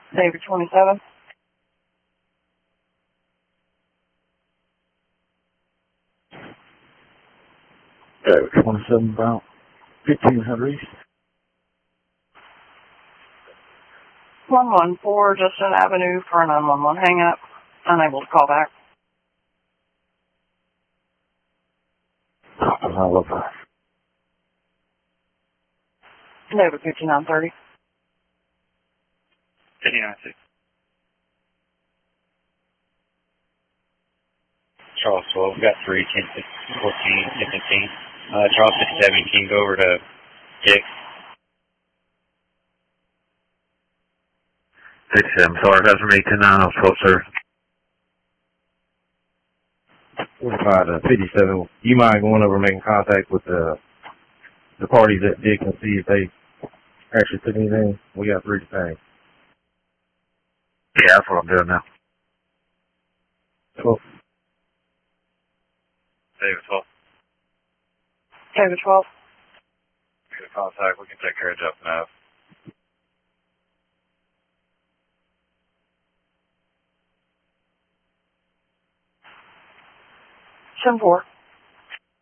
David 27. David 27, about 1500 East. 114, Justin Avenue for a 911 hang up. Unable to call back. David 5930. 5960. Charles 12, we got 3, 10, 14, 15. Charles 57, can you go over to Dick? 67, sorry, that's from 829, I was close, sir. 45 to 57. You mind going over and making contact with the parties at Dick and see if they actually took anything? We got 3 to pay. Yeah, that's what I'm doing now. 12. David 12. David 12. Get a contact, we can take care of Jeff now. 10-4.